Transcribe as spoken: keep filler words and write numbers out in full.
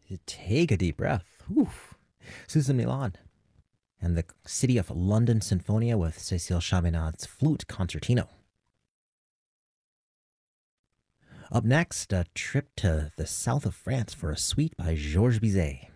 Take a deep breath. Whew. Susan Milan and the City of London Sinfonia with Cécile Chaminad's Flute Concertino. Up next, a trip to the south of France for a suite by Georges Bizet.